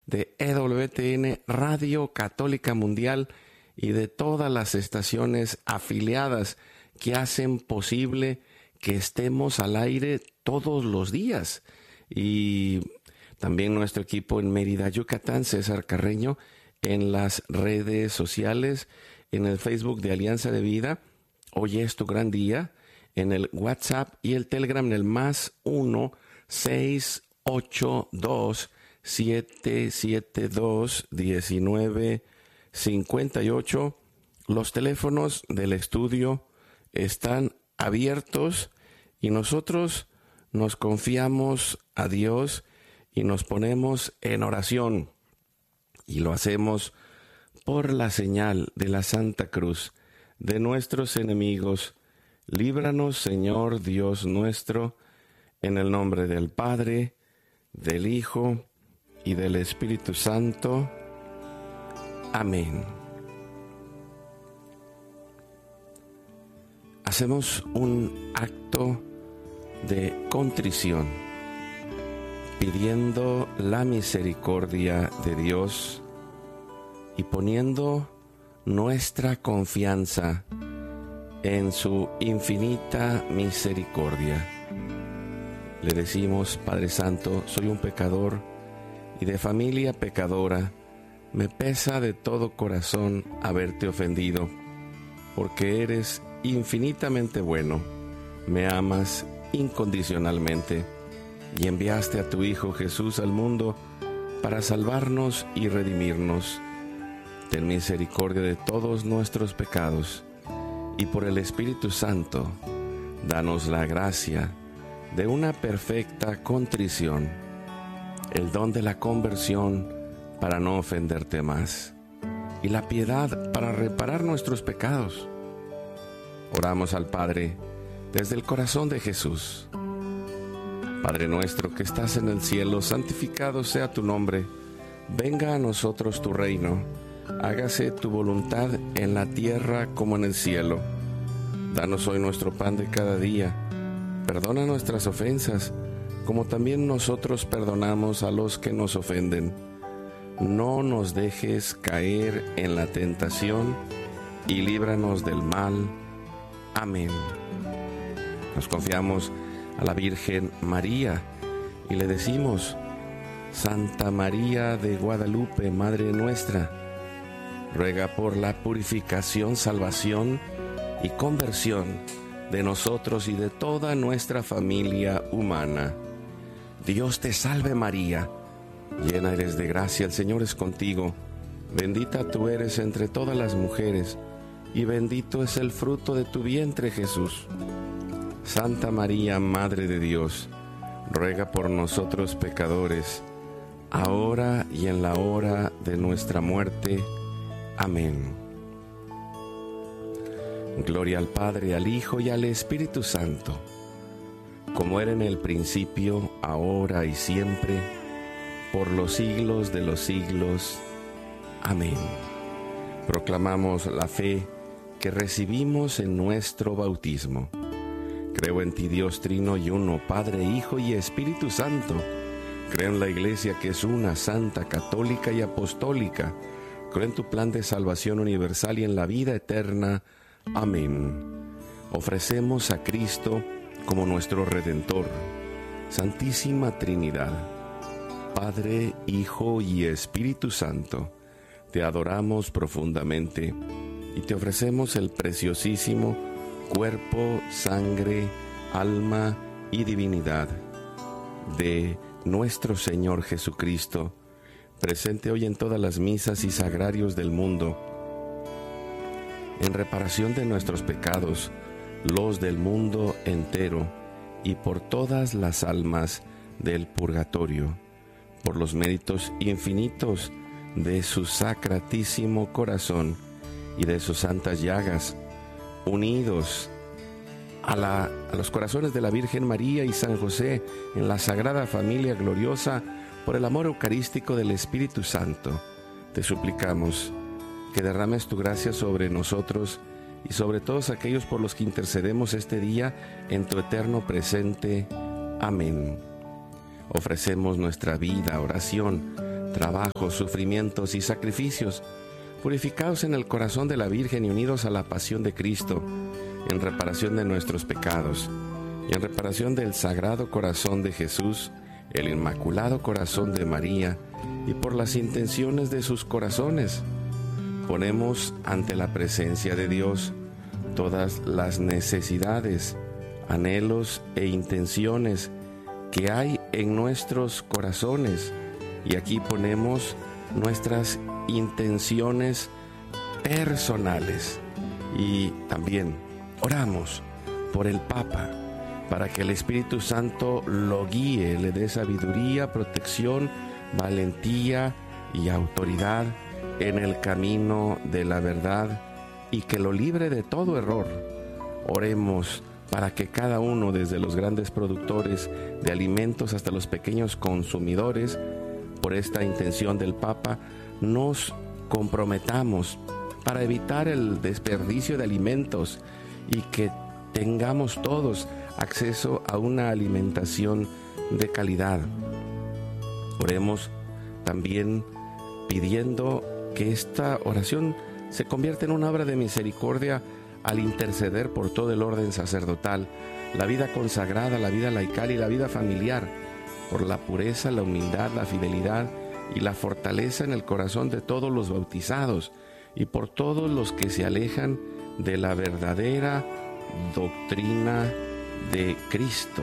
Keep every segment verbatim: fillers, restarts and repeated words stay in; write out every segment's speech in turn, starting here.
de E W T N Radio Católica Mundial y de todas las estaciones afiliadas que hacen posible que estemos al aire todos los días. Y también nuestro equipo en Mérida, Yucatán, César Carreño, en las redes sociales, en el Facebook de Alianza de Vida, Hoy es tu gran día, en el WhatsApp y el Telegram en el más uno seis ocho dos siete siete dos uno nueve cinco ocho. Los teléfonos del estudio están abiertos y nosotros nos confiamos a Dios y nos ponemos en oración. Y lo hacemos por la señal de la Santa Cruz de nuestros enemigos. Líbranos, Señor Dios nuestro, en el nombre del Padre, del Hijo y del Espíritu Santo. Amén. Hacemos un acto de contrición, pidiendo la misericordia de Dios y poniendo nuestra confianza en su infinita misericordia. Le decimos: Padre Santo, soy un pecador y de familia pecadora. Me pesa de todo corazón haberte ofendido, porque eres infinitamente bueno, me amas incondicionalmente y enviaste a tu Hijo Jesús al mundo para salvarnos y redimirnos. Ten misericordia de todos nuestros pecados y por el Espíritu Santo, danos la gracia de una perfecta contrición, el don de la conversión para no ofenderte más y la piedad para reparar nuestros pecados. Oramos al Padre desde el corazón de Jesús. Padre nuestro que estás en el cielo, santificado sea tu nombre. Venga a nosotros tu reino. Hágase tu voluntad en la tierra como en el cielo. Danos hoy nuestro pan de cada día. Perdona nuestras ofensas, como también nosotros perdonamos a los que nos ofenden. No nos dejes caer en la tentación y líbranos del mal. Amén. Nos confiamos a la Virgen María y le decimos: Santa María de Guadalupe, Madre nuestra, ruega por la purificación, salvación y conversión de nosotros y de toda nuestra familia humana. Dios te salve María, llena eres de gracia, el Señor es contigo. Bendita tú eres entre todas las mujeres, y bendito es el fruto de tu vientre, Jesús. Santa María, Madre de Dios, ruega por nosotros pecadores, ahora y en la hora de nuestra muerte. Amén. Gloria al Padre, al Hijo y al Espíritu Santo, como era en el principio, ahora y siempre, por los siglos de los siglos. Amén. Proclamamos la fe que recibimos en nuestro bautismo. Creo en ti, Dios Trino y uno, Padre, Hijo y Espíritu Santo. Creo en la Iglesia que es una, santa, católica y apostólica. Creo en tu plan de salvación universal y en la vida eterna. Amén. Ofrecemos a Cristo como nuestro Redentor. Santísima Trinidad, Padre, Hijo y Espíritu Santo, te adoramos profundamente y te ofrecemos el preciosísimo cuerpo, sangre, alma y divinidad de nuestro Señor Jesucristo, presente hoy en todas las misas y sagrarios del mundo, en reparación de nuestros pecados, los del mundo entero, y por todas las almas del purgatorio, por los méritos infinitos de su sacratísimo corazón y de sus santas llagas, unidos a, la, a los corazones de la Virgen María y San José en la Sagrada Familia Gloriosa, por el amor eucarístico del Espíritu Santo, te suplicamos que derrames tu gracia sobre nosotros y sobre todos aquellos por los que intercedemos este día en tu eterno presente. Amén. Ofrecemos nuestra vida, oración, trabajos, sufrimientos y sacrificios, purificados en el corazón de la Virgen y unidos a la pasión de Cristo, en reparación de nuestros pecados y en reparación del Sagrado Corazón de Jesús, el Inmaculado Corazón de María, y por las intenciones de sus corazones, ponemos ante la presencia de Dios todas las necesidades, anhelos e intenciones que hay en nuestros corazones, y aquí ponemos nuestras intenciones personales. Y también oramos por el Papa, para que el Espíritu Santo lo guíe, le dé sabiduría, protección, valentía y autoridad en el camino de la verdad, y que lo libre de todo error. Oremos para que cada uno, desde los grandes productores de alimentos hasta los pequeños consumidores, por esta intención del Papa, nos comprometamos para evitar el desperdicio de alimentos y que tengamos todos acceso a una alimentación de calidad. Oremos también pidiendo que esta oración se convierta en una obra de misericordia al interceder por todo el orden sacerdotal, la vida consagrada, la vida laical y la vida familiar, por la pureza, la humildad, la fidelidad y la fortaleza en el corazón de todos los bautizados y por todos los que se alejan de la verdadera doctrina de Cristo.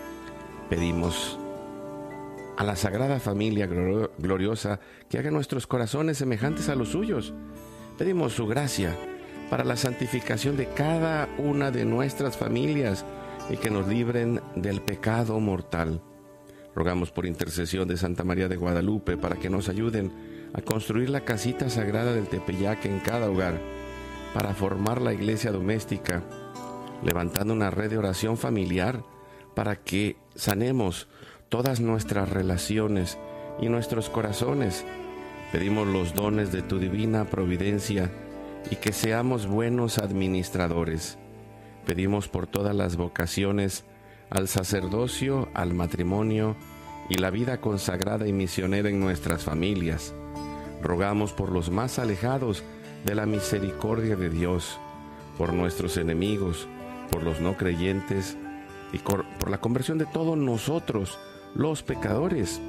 Pedimos a la Sagrada Familia Gloriosa que haga nuestros corazones semejantes a los suyos. Pedimos su gracia para la santificación de cada una de nuestras familias y que nos libren del pecado mortal. Rogamos por intercesión de Santa María de Guadalupe para que nos ayuden a construir la casita sagrada del Tepeyac en cada hogar, para formar la iglesia doméstica, levantando una red de oración familiar para que sanemos todas nuestras relaciones y nuestros corazones. Pedimos los dones de tu divina providencia y que seamos buenos administradores. Pedimos por todas las vocaciones al sacerdocio, al matrimonio y la vida consagrada y misionera en nuestras familias. Rogamos por los más alejados de la misericordia de Dios, por nuestros enemigos, por los no creyentes y por la conversión de todos nosotros, los pecadores.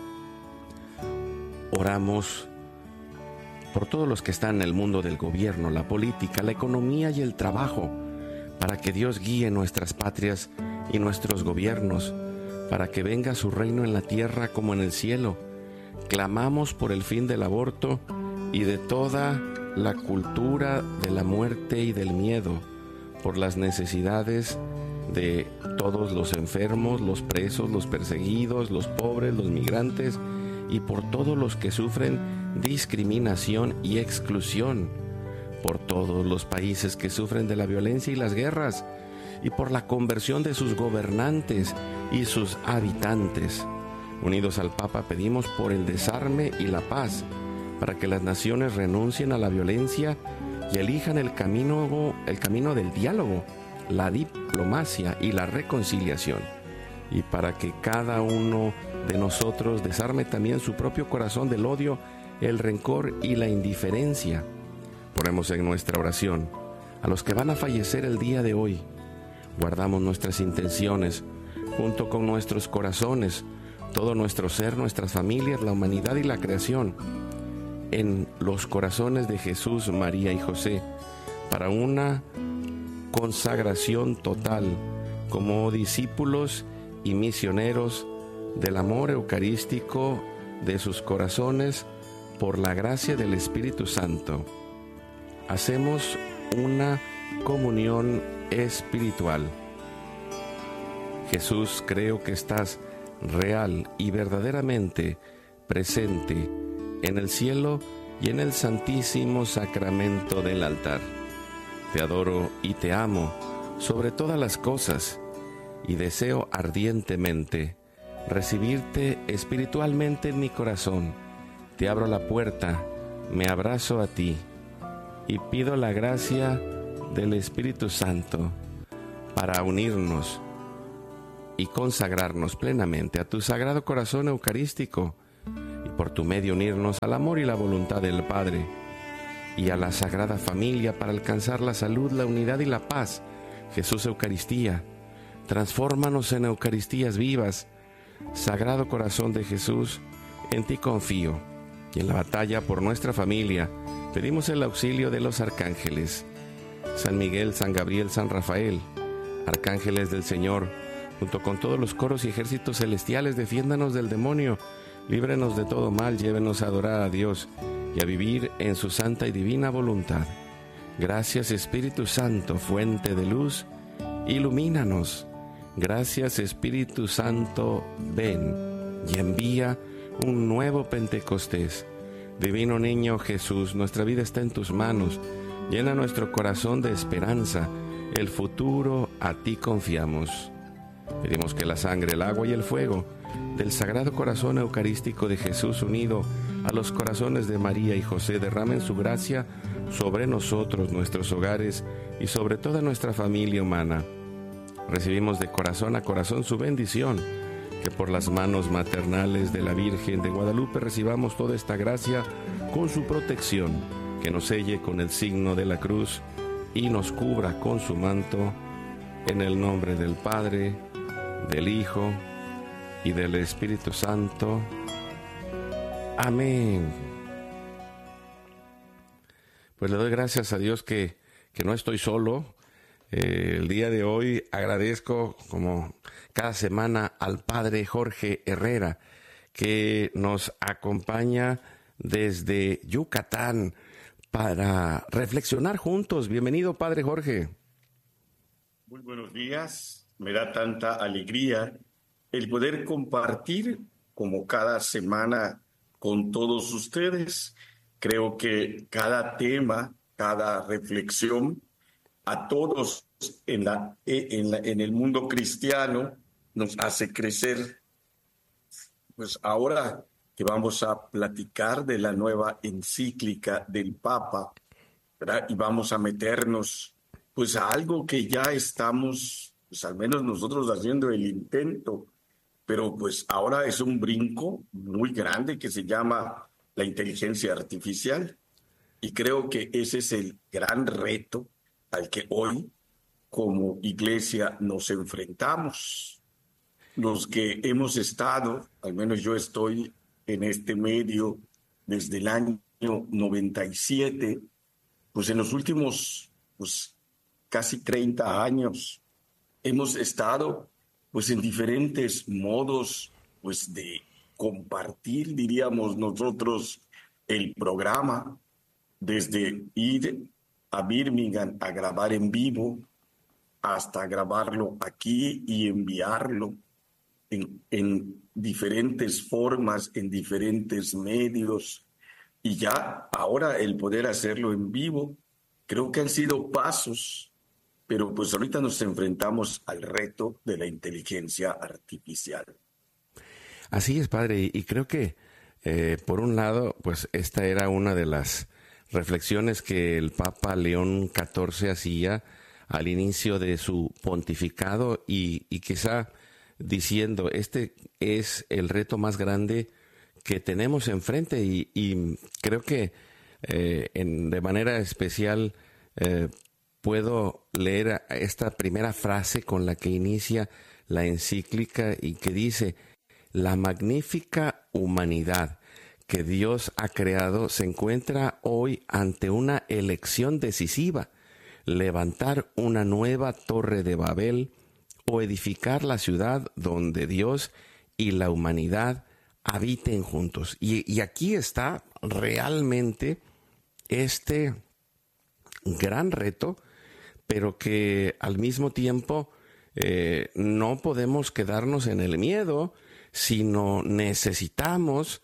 Oramos por todos los que están en el mundo del gobierno, la política, la economía y el trabajo, para que Dios guíe nuestras patrias y nuestros gobiernos, para que venga su reino en la tierra como en el cielo. Clamamos por el fin del aborto y de toda la cultura de la muerte y del miedo, por las necesidades de todos los enfermos, los presos, los perseguidos, los pobres, los migrantes y por todos los que sufren discriminación y exclusión, por todos los países que sufren de la violencia y las guerras, y por la conversión de sus gobernantes y sus habitantes. Unidos al Papa pedimos por el desarme y la paz, para que las naciones renuncien a la violencia y elijan el camino, el camino del diálogo, la diplomacia y la reconciliación, y para que cada uno de nosotros desarme también su propio corazón del odio, el rencor y la indiferencia. Ponemos en nuestra oración a los que van a fallecer el día de hoy. Guardamos nuestras intenciones junto con nuestros corazones, todo nuestro ser, nuestras familias, la humanidad y la creación, en los corazones de Jesús, María y José, para una consagración total como discípulos y misioneros del amor eucarístico de sus corazones por la gracia del Espíritu Santo. Hacemos una comunión espiritual. Jesús, creo que estás real y verdaderamente presente en el cielo y en el santísimo sacramento del altar. Te adoro y te amo sobre todas las cosas y deseo ardientemente recibirte espiritualmente en mi corazón. Te abro la puerta, me abrazo a ti y pido la gracia del Espíritu Santo para unirnos y consagrarnos plenamente a tu Sagrado Corazón Eucarístico y por tu medio unirnos al amor y la voluntad del Padre y a la Sagrada Familia para alcanzar la salud, la unidad y la paz. Jesús Eucaristía, transfórmanos en Eucaristías vivas. Sagrado Corazón de Jesús, en ti confío. Y en la batalla por nuestra familia, pedimos el auxilio de los arcángeles. San Miguel, San Gabriel, San Rafael, arcángeles del Señor, junto con todos los coros y ejércitos celestiales, defiéndanos del demonio, líbrenos de todo mal, llévenos a adorar a Dios y a vivir en su santa y divina voluntad. Gracias, Espíritu Santo, fuente de luz, ilumínanos. Gracias, Espíritu Santo, ven y envía un nuevo Pentecostés. Divino Niño Jesús, nuestra vida está en tus manos. Llena nuestro corazón de esperanza. El futuro a ti confiamos. Pedimos que la sangre, el agua y el fuego del Sagrado Corazón Eucarístico de Jesús, unido a los corazones de María y José, derramen su gracia sobre nosotros, nuestros hogares y sobre toda nuestra familia humana. Recibimos de corazón a corazón su bendición, que por las manos maternales de la Virgen de Guadalupe recibamos toda esta gracia con su protección, que nos selle con el signo de la cruz y nos cubra con su manto, en el nombre del Padre, del Hijo y del Espíritu Santo. Amén. Pues le doy gracias a Dios que, que no estoy solo. Eh, el día de hoy agradezco, como cada semana, al Padre Jorge Herrera, que nos acompaña desde Yucatán para reflexionar juntos. Bienvenido, Padre Jorge. Muy buenos días. Me da tanta alegría el poder compartir, como cada semana, con todos ustedes. Creo que cada tema, cada reflexión, a todos en, la, en, la, en el mundo cristiano nos hace crecer. Pues ahora que vamos a platicar de la nueva encíclica del Papa, ¿verdad? Y vamos a meternos pues a algo que ya estamos, pues al menos nosotros, haciendo el intento, pero pues ahora es un brinco muy grande que se llama la inteligencia artificial. Y creo que ese es el gran reto al que hoy como iglesia nos enfrentamos. Los que hemos estado, al menos yo estoy en este medio desde el año noventa y siete, pues en los últimos pues, casi treinta años hemos estado pues en diferentes modos pues de compartir, diríamos nosotros, el programa, desde ir a Birmingham a grabar en vivo hasta grabarlo aquí y enviarlo en, en diferentes formas, en diferentes medios, y ya ahora el poder hacerlo en vivo. Creo que han sido pasos, pero pues ahorita nos enfrentamos al reto de la inteligencia artificial. Así es, Padre, y creo que eh, por un lado, pues esta era una de las reflexiones que el Papa León catorce hacía al inicio de su pontificado, y, y quizá diciendo, este es el reto más grande que tenemos enfrente, y, y creo que eh, en, de manera especial eh, puedo leer esta primera frase con la que inicia la encíclica y que dice: la magnífica humanidad que Dios ha creado se encuentra hoy ante una elección decisiva: levantar una nueva torre de Babel o edificar la ciudad donde Dios y la humanidad habiten juntos. Y, y aquí está realmente este gran reto, pero que al mismo tiempo eh, no podemos quedarnos en el miedo, sino necesitamos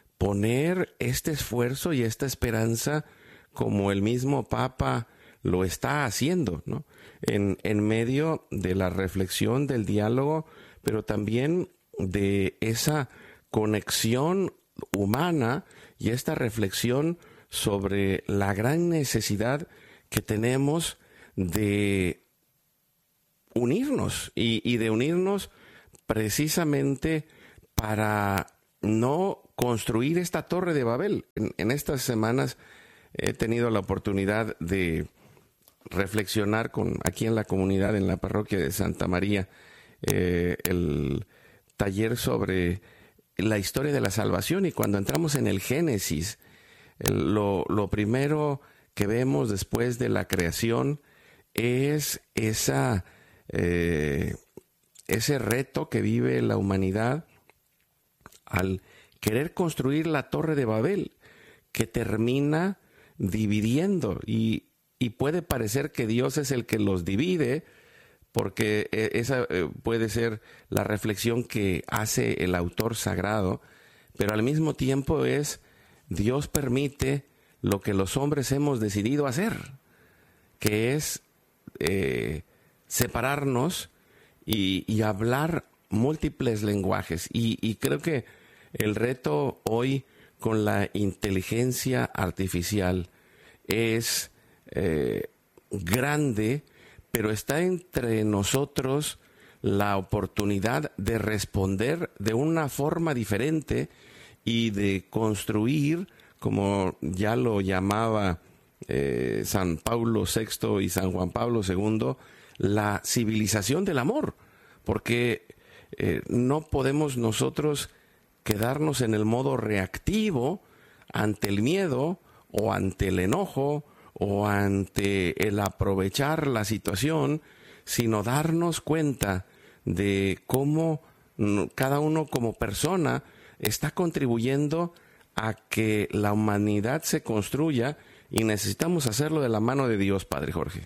poner este esfuerzo y esta esperanza, como el mismo Papa lo está haciendo, ¿no? En, en medio de la reflexión, del diálogo, pero también de esa conexión humana y esta reflexión sobre la gran necesidad que tenemos de unirnos y, y de unirnos precisamente para no construir esta torre de Babel. En, en estas semanas he tenido la oportunidad de reflexionar con aquí en la comunidad, en la parroquia de Santa María, eh, el taller sobre la historia de la salvación, y cuando entramos en el Génesis, el, lo, lo primero que vemos después de la creación es esa, eh, ese reto que vive la humanidad al querer construir la Torre de Babel, que termina dividiendo, y, y puede parecer que Dios es el que los divide, porque esa puede ser la reflexión que hace el autor sagrado, pero al mismo tiempo es Dios permite lo que los hombres hemos decidido hacer, que es eh, separarnos y, y hablar múltiples lenguajes. Y, y creo que el reto hoy con la inteligencia artificial es eh, grande, pero está entre nosotros la oportunidad de responder de una forma diferente y de construir, como ya lo llamaba eh, San Pablo sexto y San Juan Pablo segundo, la civilización del amor, porque eh, no podemos nosotros quedarnos en el modo reactivo ante el miedo o ante el enojo o ante el aprovechar la situación, sino darnos cuenta de cómo cada uno como persona está contribuyendo a que la humanidad se construya, y necesitamos hacerlo de la mano de Dios, Padre Jorge.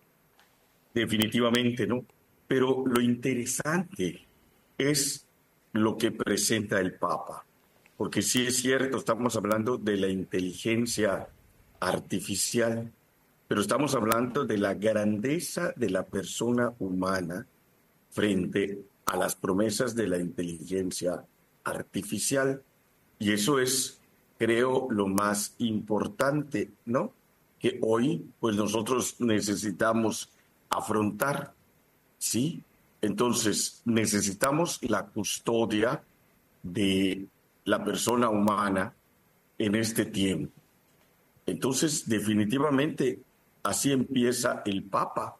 Definitivamente, ¿no? Pero lo interesante es lo que presenta el Papa, porque sí es cierto, estamos hablando de la inteligencia artificial, pero estamos hablando de la grandeza de la persona humana frente a las promesas de la inteligencia artificial. Y eso es, creo, lo más importante, ¿no? Que hoy, pues nosotros necesitamos afrontar, ¿sí? Entonces, necesitamos la custodia de la persona humana en este tiempo. Entonces, definitivamente, así empieza el Papa.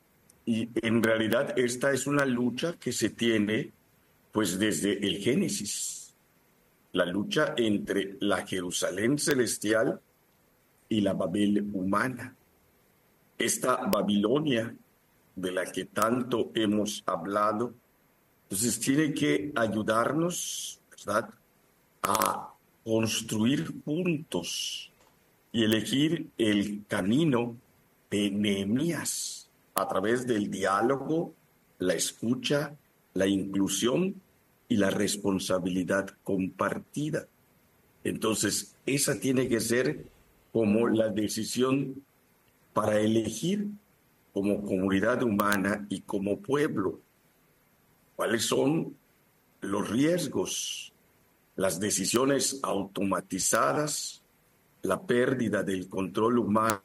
Y en realidad esta es una lucha que se tiene pues desde el Génesis. La lucha entre la Jerusalén celestial y la Babel humana. Esta Babilonia de la que tanto hemos hablado, entonces tiene que ayudarnos, ¿verdad?, a construir juntos y elegir el camino de Nehemías a través del diálogo, la escucha, la inclusión y la responsabilidad compartida. Entonces, esa tiene que ser como la decisión para elegir como comunidad humana y como pueblo. ¿Cuáles son los riesgos? Las decisiones automatizadas, la pérdida del control humano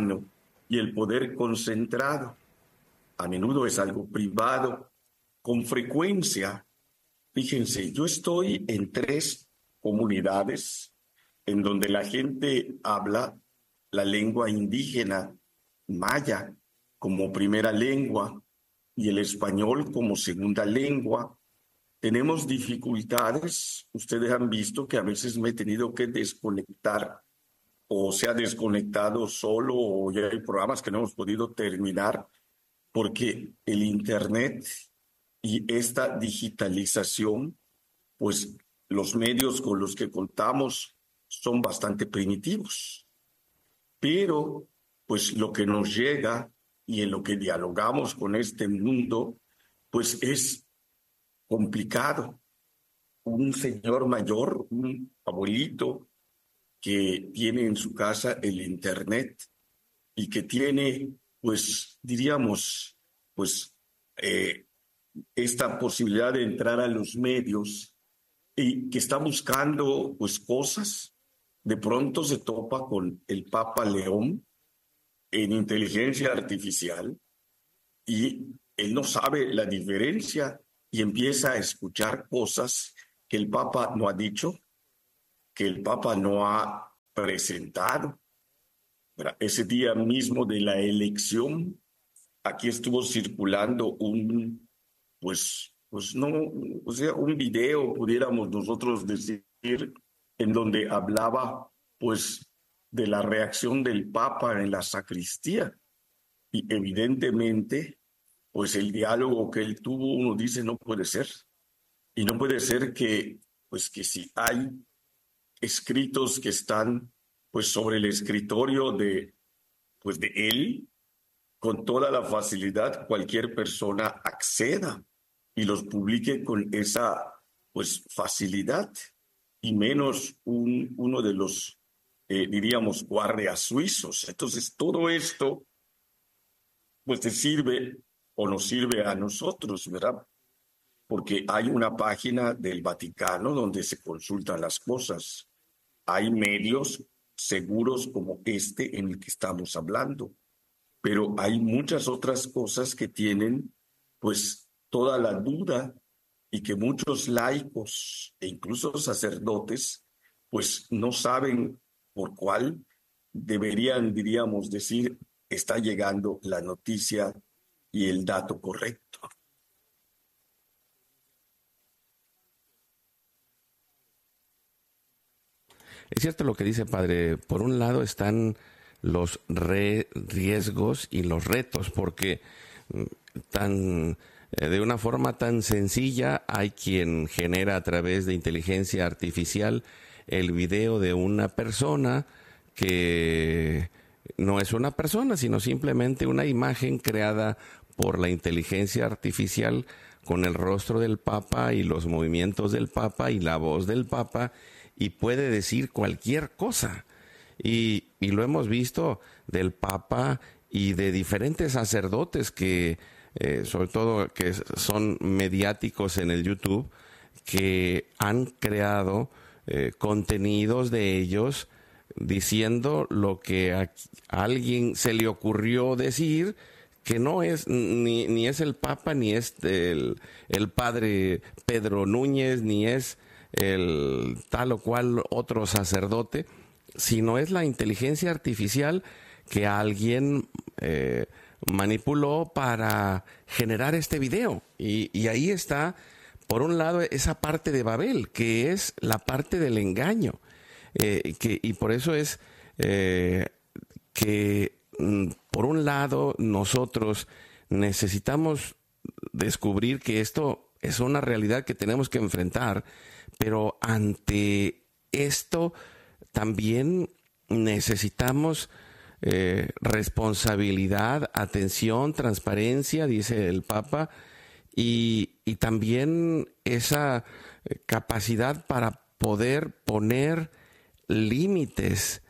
y el poder concentrado. A menudo es algo privado. Con frecuencia, fíjense, yo estoy en tres comunidades en donde la gente habla la lengua indígena maya como primera lengua y el español como segunda lengua. Tenemos dificultades. Ustedes han visto que a veces me he tenido que desconectar, o se ha desconectado solo, o ya hay programas que no hemos podido terminar porque el Internet y esta digitalización, pues los medios con los que contamos son bastante primitivos. Pero pues lo que nos llega y en lo que dialogamos con este mundo, pues es complicado. Un señor mayor, un abuelito que tiene en su casa el Internet y que tiene, pues diríamos, pues eh, esta posibilidad de entrar a los medios y que está buscando pues cosas, de pronto se topa con el Papa León en inteligencia artificial y él no sabe la diferencia y empieza a escuchar cosas que el Papa no ha dicho, que el Papa no ha presentado. ¿Verdad? Ese día mismo de la elección, aquí estuvo circulando un, pues, pues no, o sea, un video, pudiéramos nosotros decir, en donde hablaba, pues, de la reacción del Papa en la sacristía. Y evidentemente, pues el diálogo que él tuvo, uno dice, no puede ser. Y no puede ser que, pues que si hay escritos que están, pues sobre el escritorio de, pues de él, con toda la facilidad, cualquier persona acceda y los publique con esa, pues, facilidad, y menos un, uno de los, eh, diríamos, guardias suizos. Entonces, todo esto, pues, te sirve o nos sirve a nosotros, ¿verdad? Porque hay una página del Vaticano donde se consultan las cosas. Hay medios seguros como este en el que estamos hablando, pero hay muchas otras cosas que tienen, pues, toda la duda, y que muchos laicos e incluso sacerdotes, pues, no saben por cuál deberían, diríamos, decir, está llegando la noticia y el dato correcto. Es cierto lo que dice padre. Por un lado están los re riesgos y los retos, porque tan eh, de una forma tan sencilla hay quien genera a través de inteligencia artificial el video de una persona que no es una persona, sino simplemente una imagen creada por la inteligencia artificial con el rostro del Papa y los movimientos del Papa y la voz del Papa, y puede decir cualquier cosa. Y, y lo hemos visto del Papa y de diferentes sacerdotes que, eh, sobre todo que son mediáticos en el YouTube, que han creado eh, contenidos de ellos diciendo lo que a, a alguien se le ocurrió decir, que no es ni, ni es el Papa, ni es el, el padre Pedro Núñez, ni es el tal o cual otro sacerdote, sino es la inteligencia artificial que alguien eh, manipuló para generar este video. Y, y ahí está, por un lado, esa parte de Babel, que es la parte del engaño. Eh, que, y por eso es eh, que, por un lado, nosotros necesitamos descubrir que esto es una realidad que tenemos que enfrentar, pero ante esto también necesitamos eh, responsabilidad, atención, transparencia, dice el Papa, y, y también esa capacidad para poder poner límites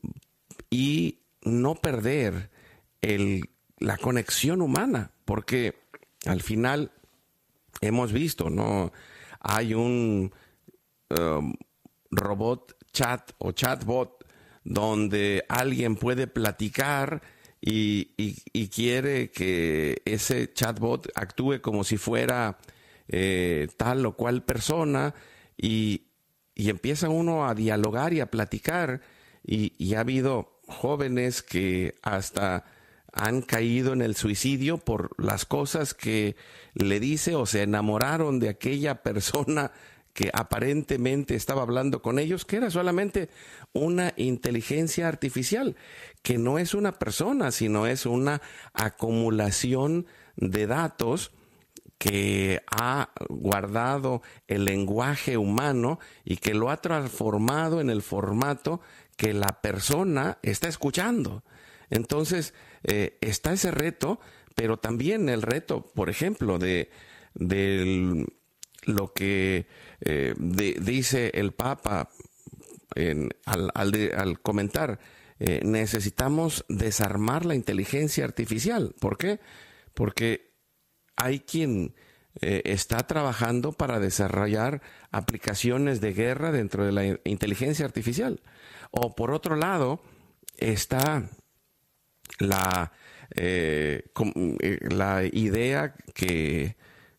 y no perder el, la conexión humana, porque al final hemos visto, ¿no? Hay un um, robot chat o chatbot donde alguien puede platicar y, y, y quiere que ese chatbot actúe como si fuera eh, tal o cual persona, y, y empieza uno a dialogar y a platicar, y, y ha habido jóvenes que hasta han caído en el suicidio por las cosas que le dice, o se enamoraron de aquella persona que aparentemente estaba hablando con ellos, que era solamente una inteligencia artificial, que no es una persona, sino es una acumulación de datos que ha guardado el lenguaje humano y que lo ha transformado en el formato que la persona está escuchando. Entonces, eh, está ese reto, pero también el reto, por ejemplo, de, de lo que eh, de, dice el Papa en, al, al, de, al comentar, eh, necesitamos desarmar la inteligencia artificial. ¿Por qué? Porque hay quien eh, está trabajando para desarrollar aplicaciones de guerra dentro de la inteligencia artificial. O por otro lado, está la, eh, la idea que,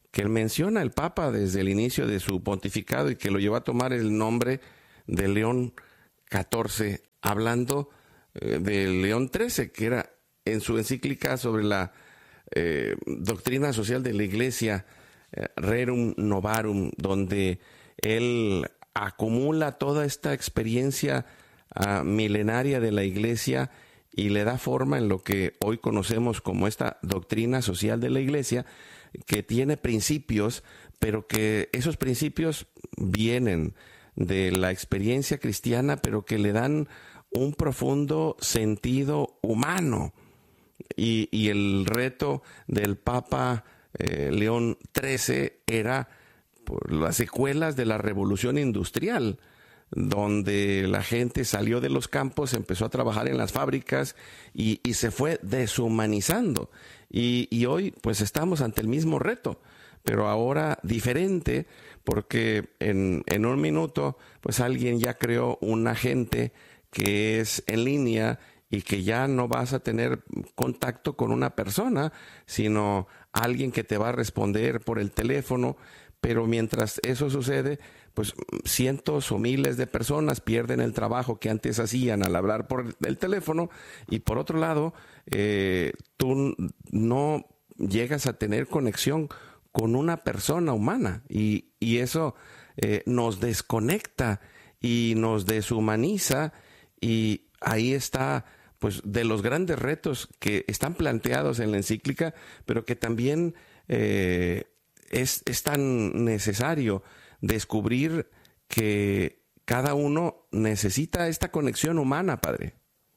que menciona el Papa desde el inicio de su pontificado y que lo llevó a tomar el nombre de León catorce, hablando eh, de León trece, que era en su encíclica sobre la eh, doctrina social de la Iglesia, eh, Rerum Novarum, donde él acumula toda esta experiencia uh, milenaria de la Iglesia y le da forma en lo que hoy conocemos como esta doctrina social de la Iglesia, que tiene principios, pero que esos principios vienen de la experiencia cristiana, pero que le dan un profundo sentido humano. Y, y el reto del Papa eh, León trece era por las secuelas de la revolución industrial, donde la gente salió de los campos, empezó a trabajar en las fábricas y, y se fue deshumanizando. Y, y hoy pues estamos ante el mismo reto, pero ahora diferente, porque en, en un minuto pues alguien ya creó un agente que es en línea y que ya no vas a tener contacto con una persona, sino alguien que te va a responder por el teléfono. Pero mientras eso sucede, pues cientos o miles de personas pierden el trabajo que antes hacían al hablar por el teléfono, y por otro lado, eh, tú no llegas a tener conexión con una persona humana, y, y eso eh, nos desconecta y nos deshumaniza, y ahí está pues de los grandes retos que están planteados en la encíclica, pero que también eh, es, es tan necesario descubrir que cada uno necesita esta conexión humana, Padre.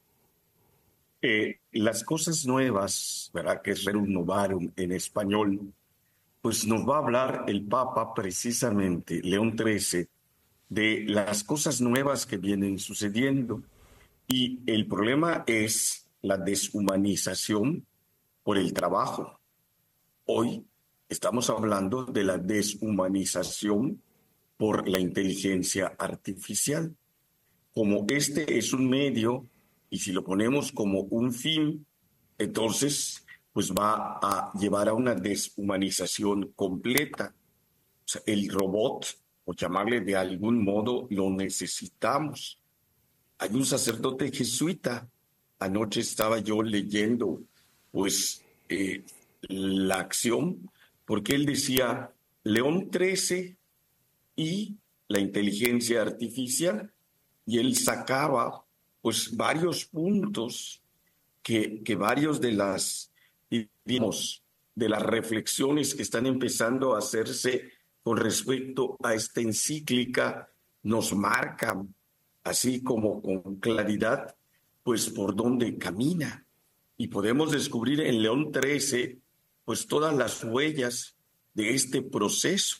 Eh, las cosas nuevas, ¿verdad? Que es Rerum Novarum en español, pues nos va a hablar el Papa precisamente, León trece, de las cosas nuevas que vienen sucediendo. Y el problema es la deshumanización por el trabajo. Hoy estamos hablando de la deshumanización por la inteligencia artificial. Como este es un medio, y si lo ponemos como un fin, entonces pues va a llevar a una deshumanización completa. O sea, el robot, por llamarle de algún modo, lo necesitamos. Hay un sacerdote jesuita, anoche estaba yo leyendo pues eh, la acción, porque él decía León trece y la inteligencia artificial, y él sacaba pues varios puntos que, que varios de las, digamos, de las reflexiones que están empezando a hacerse con respecto a esta encíclica nos marcan, así como con claridad, pues por dónde camina. Y podemos descubrir en León trece, pues todas las huellas de este proceso.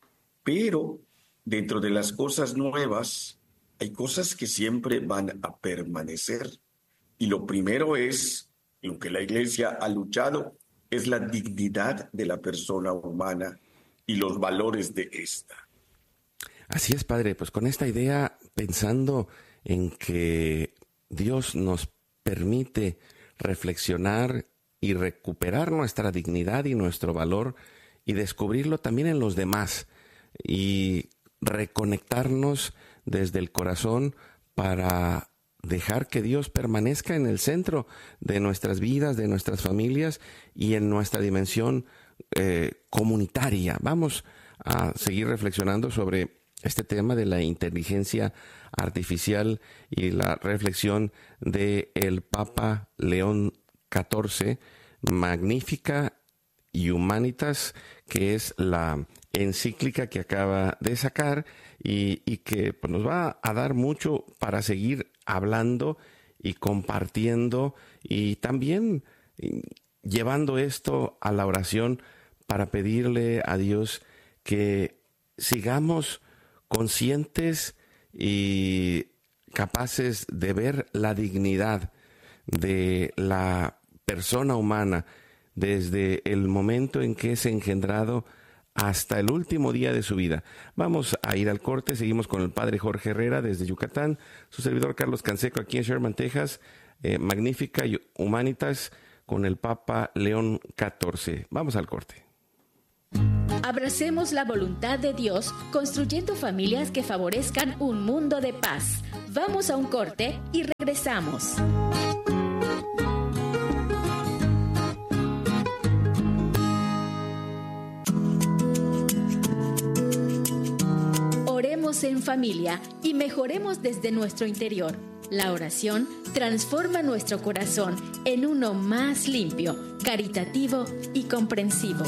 Pero dentro de las cosas nuevas, hay cosas que siempre van a permanecer. Y lo primero es, lo que la Iglesia ha luchado, es la dignidad de la persona humana y los valores de esta. Así es, Padre, pues con esta idea, pensando en que Dios nos permite reflexionar y recuperar nuestra dignidad y nuestro valor y descubrirlo también en los demás y reconectarnos desde el corazón para dejar que Dios permanezca en el centro de nuestras vidas, de nuestras familias y en nuestra dimensión eh, comunitaria. Vamos a seguir reflexionando sobre este tema de la inteligencia artificial y la reflexión de el Papa León catorce, Magnificat Humanitas, que es la encíclica que acaba de sacar y, y que pues, nos va a dar mucho para seguir hablando y compartiendo y también llevando esto a la oración para pedirle a Dios que sigamos conscientes y capaces de ver la dignidad de la persona humana desde el momento en que es engendrado hasta el último día de su vida. Vamos a ir al corte, seguimos con el Padre Jorge Herrera desde Yucatán, su servidor Carlos Canseco aquí en Sherman, Texas, eh, Magnificat Humanitas con el Papa León catorce. Vamos al corte. Abracemos la voluntad de Dios, construyendo familias que favorezcan un mundo de paz. Vamos a un corte y regresamos. Oremos en familia y mejoremos desde nuestro interior. La oración transforma nuestro corazón en uno más limpio, caritativo y comprensivo.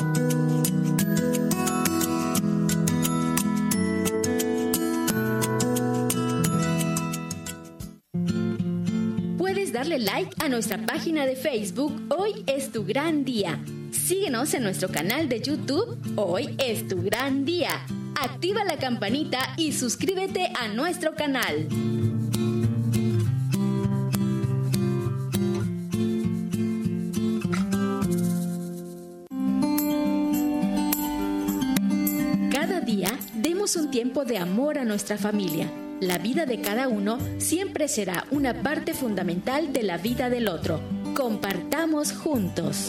Puedes darle like a nuestra página de Facebook Hoy es tu gran día. Síguenos en nuestro canal de YouTube Hoy es tu gran día. Activa la campanita y suscríbete a nuestro canal. Cada día demos un tiempo de amor a nuestra familia. La vida de cada uno siempre será una parte fundamental de la vida del otro. Compartamos juntos.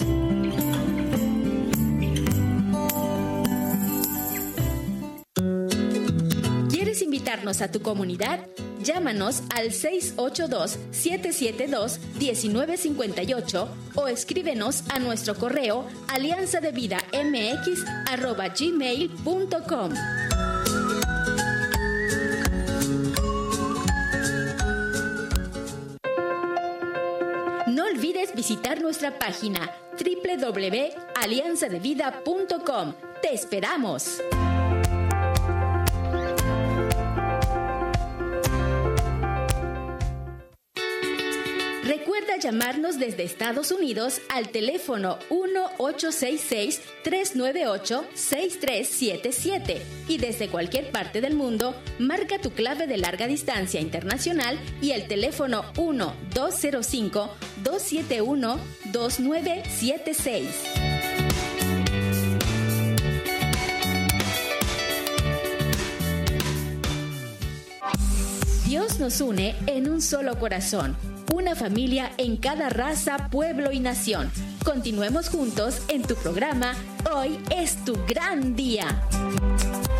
¿Quieres invitarnos a tu comunidad? Llámanos al seis ocho dos, siete siete dos, uno nueve cinco ocho o escríbenos a nuestro correo alianzadevidamx arroba gmail punto com. No olvides visitar nuestra página doble u doble u doble u punto alianza de vida punto com. ¡Te esperamos! Recuerda llamarnos desde Estados Unidos al teléfono uno ocho seis seis, tres nueve ocho, seis tres siete siete y desde cualquier parte del mundo marca tu clave de larga distancia internacional y el teléfono uno dos cero cinco, dos siete uno, dos nueve siete seis. Dios nos une en un solo corazón. Una familia en cada raza, pueblo y nación. Continuemos juntos en tu programa Hoy es tu gran día.